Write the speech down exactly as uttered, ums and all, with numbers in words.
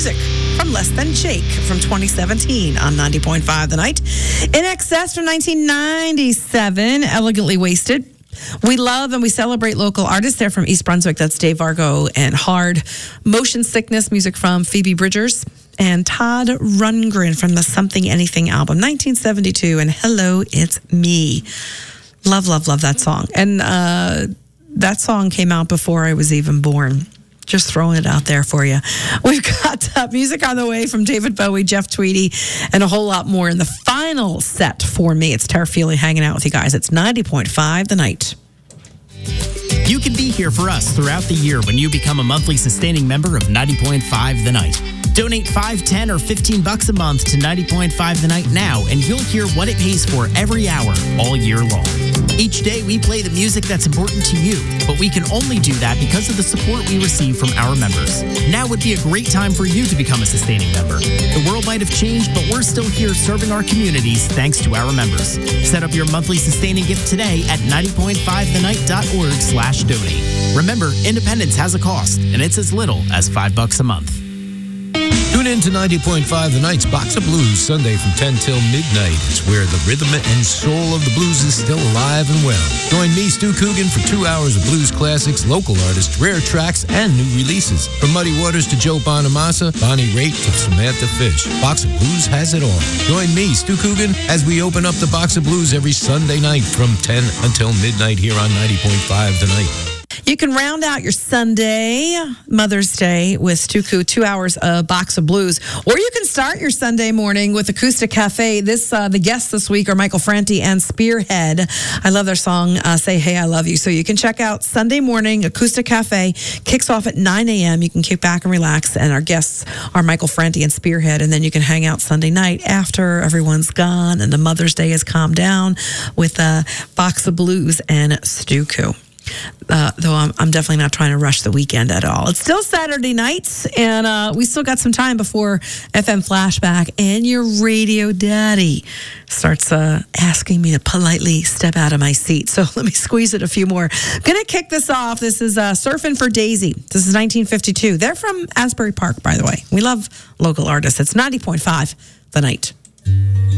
music from Less Than Jake from twenty seventeen on ninety point five The Night. In Excess from nineteen ninety-seven, Elegantly Wasted. We love and we celebrate local artists. They're from East Brunswick. That's Dave Vargo and Hard. Motion Sickness, music from Phoebe Bridgers. And Todd Rundgren from the Something Anything album, nineteen seventy-two. And Hello, It's Me. Love, love, love that song. And uh, that song came out before I was even born. Just throwing it out there for you. We've got uh, music on the way from David Bowie, Jeff Tweedy, and a whole lot more in the final set for me. It's Tara Feely hanging out with you guys. It's ninety point five The Night. You can be here for us throughout the year when you become a monthly sustaining member of ninety point five The Night. Donate five, ten, or fifteen bucks a month to ninety point five The Night now, and you'll hear what it pays for every hour, all year long. Each day, we play the music that's important to you, but we can only do that because of the support we receive from our members. Now would be a great time for you to become a sustaining member. The world might have changed, but we're still here serving our communities thanks to our members. Set up your monthly sustaining gift today at ninety point five the night dot org slash donate. Remember, independence has a cost, and it's as little as five bucks a month. Tune in to ninety point five The Night's Box of Blues, Sunday from ten till midnight. It's where the rhythm and soul of the blues is still alive and well. Join me, Stu Coogan, for two hours of blues classics, local artists, rare tracks, and new releases. From Muddy Waters to Joe Bonamassa, Bonnie Raitt to Samantha Fish, Box of Blues has it all. Join me, Stu Coogan, as we open up the Box of Blues every Sunday night from ten until midnight here on ninety point five The Night. You can round out your Sunday, Mother's Day, with Stuku, two hours of Box of Blues. Or you can start your Sunday morning with Acoustic Cafe. This uh, the guests this week are Michael Franti and Spearhead. I love their song, uh, Say Hey, I Love You. So you can check out Sunday morning, Acoustic Cafe. Kicks off at nine a.m. You can kick back and relax. And our guests are Michael Franti and Spearhead. And then you can hang out Sunday night after everyone's gone and the Mother's Day has calmed down with uh, Box of Blues and Stuku. Uh, though I'm, I'm definitely not trying to rush the weekend at all. It's still Saturday nights, and uh, we still got some time before F M Flashback and your radio daddy starts uh, asking me to politely step out of my seat. So let me squeeze it a few more. I'm going to kick this off. This is uh, Surfing for Daisy. This is nineteen fifty-two. They're from Asbury Park, by the way. We love local artists. It's ninety point five The Night.